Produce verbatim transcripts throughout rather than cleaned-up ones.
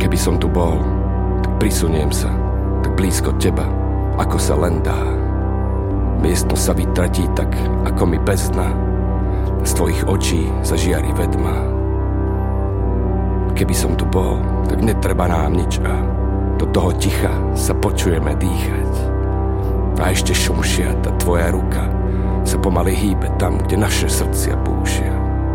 Keby som tu bol, tak prisuniem sa tak blízko teba, ako sa len dá. Miestno sa vytratí tak, ako mi bez dna. Z tvojich očí zažiari vedma. Keby som tu bol, tak netreba nám nič a do toho ticha sa počujeme dýchať. A ešte šumšia tá tvoja ruka sa pomaly hýbe tam, kde naše srdcia búšia.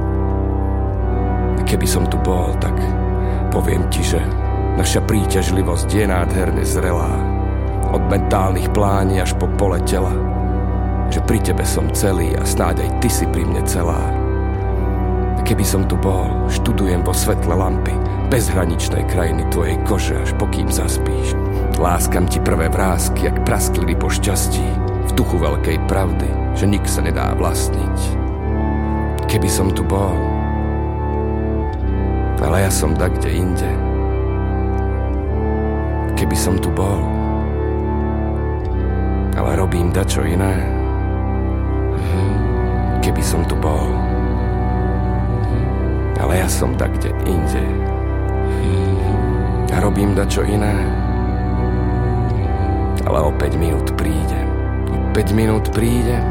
Keby som tu bol, tak poviem ti, že naša príťažlivosť je nádherne zrelá. Od mentálnych plání až po pole tela. Že pri tebe som celý a snáď aj ty si pri mne celá. Keby som tu bol, študujem vo svetle lampy bezhraničnej krajiny tvojej kože, až pokým zaspíš. Láskam ti prvé vrásky, jak praskliny po šťastí, v duchu veľkej pravdy, že nik sa nedá vlastniť. Keby som tu bol, ale ja som tak kde inde. Keby som tu bol, ale robím dačo iné. Keby som tu bol, ale ja som tak kde inde. A robím dačo iné, ale o päť minút prídem. O päť minút prídem.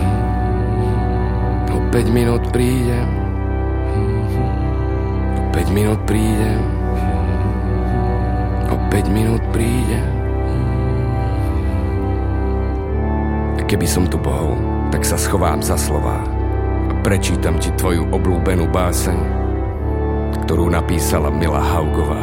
O päť minút prídem. O päť minút prídem. O päť minút prídem. Keby som tu bol, tak sa schovám za slová a prečítam ti tvoju obľúbenú báseň, ktorú napísala Mila Haugová.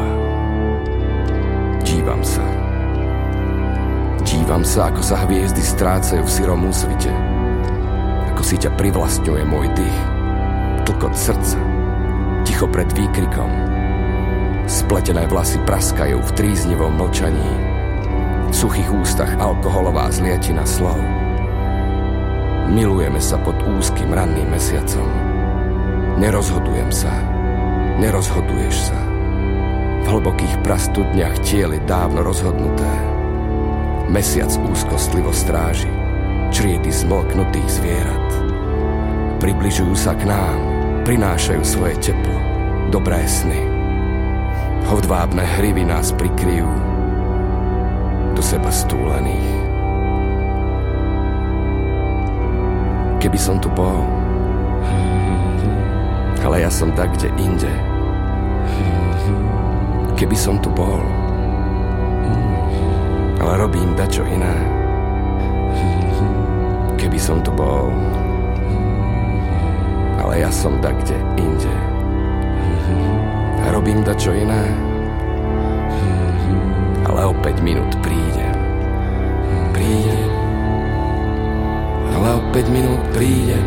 Dívam sa. Dívam sa, ako sa hviezdy strácajú v syrom úsvite. Ako si ťa privlastňuje môj dých. Tlkot srdca. Ticho pred výkrikom. Spletené vlasy praskajú v tríznivom mlčaní. V suchých ústach alkoholová zliatina slov. Milujeme sa pod úzkým ranným mesiacom. Nerozhodujem sa. Nerozhoduješ sa. V hlbokých prastudniach tiel je dávno rozhodnuté. Mesiac úzkostlivo stráži čriedy zmlknutých zvierat. Približujú sa k nám, prinášajú svoje teplo, dobré sny. Hodvábne hrivy nás prikryjú do seba stúlených. Keby som tu bol, ale ja som tak kde inde. Keby som tu bol, ale robím dačo iné. Keby som tu bol, ale ja som tak kde inde. A robím dačo iné, ale o päť minút prídem. Prídem. Ale o päť minút prídem.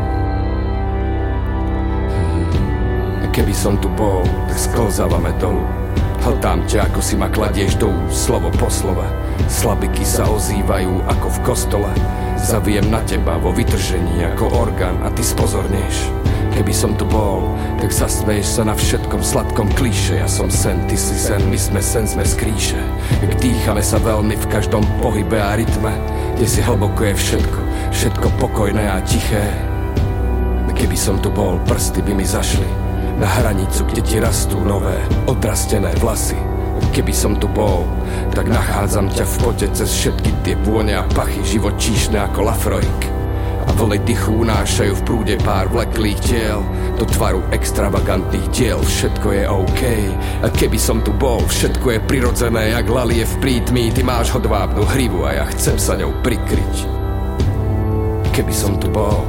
A keby som tu bol, tak sklzávame dolu. Hltám ťa, ako si ma kladieš do úst, slovo po slova. Slabiky sa ozývajú ako v kostole. Zaviem na teba vo vytržení ako orgán a ty spozorneš. Keby som tu bol, tak zasmeješ sa na všetkom sladkom klíše. Ja som sen, ty si sen, my sme sen, sme z kríše. Jak dýchame sa veľmi v každom pohybe a rytme, kde si hlboko je všetko, všetko pokojné a tiché. Keby som tu bol, prsty by mi zašli na hranicu, kde ti rastú nové, odrastené vlasy. Keby som tu bol, tak nachádzam ťa v pote cez všetky tie vône a pachy, živočíšne ako lafroik. A vlny dychu unášajú v prúde pár vleklých tiel do tvaru extravagantných diel. Všetko je OK. A keby som tu bol, všetko je prirodzené jak lalie v prítmí. Ty máš hodvábnu hrivu a ja chcem sa ňou prikryť. Keby som tu bol,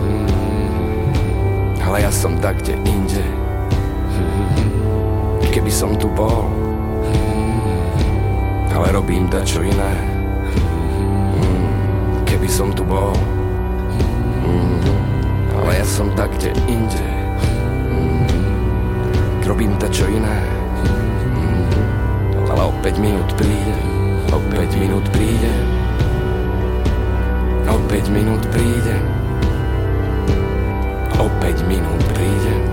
ale ja som tak kde inde. Keby som tu bol, ale robím dačo iné. Keby som tu bol, ale ja som tak kde inde. Robím dačo iné, ale o päť minút príde. O päť minút príde. O päť minút príde. O päť minút príde.